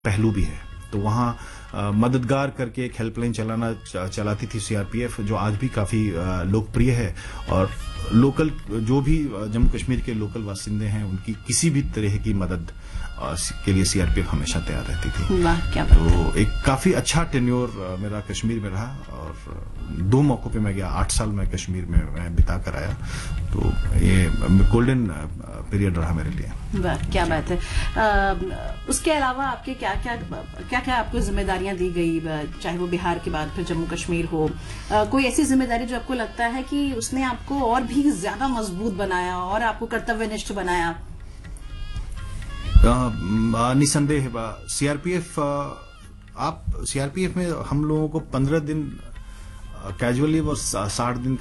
पहलू भी है। तो वहाँ मददगार करके एक हेल्पलाइन चलाती थी सीआरपीएफ, जो आज भी काफी लोकप्रिय है। और लोकल जो भी जम्मू कश्मीर के लोकल बासिंदे हैं, उनकी किसी भी तरह की मदद के लिए सीआरपीएफ हमेशा तैयार रहती थी। वाह, क्या बात है। तो एक काफी अच्छा टेन्योर मेरा कश्मीर में रहा और 2 मौकों पे मैं गया। 8 साल मैं कश्मीर में मैं बिता कर आया, तो ये गोल्डन पीरियड रहा मेरे लिए। वाह, क्या बात है। उसके अलावा आपके क्या क्या आपको जिम्मेदारियां दी गई, चाहे वो बिहार के बाद फिर जम्मू कश्मीर हो, कोई ऐसी जिम्मेदारी जो आपको लगता है कि उसने आपको और भी ज्यादा मजबूत बनाया और आपको कर्तव्यनिष्ठ बनाया? निसंदेह सीआरपीएफ में हम लोगों को 15 दिन कैजुअली और 60 दिन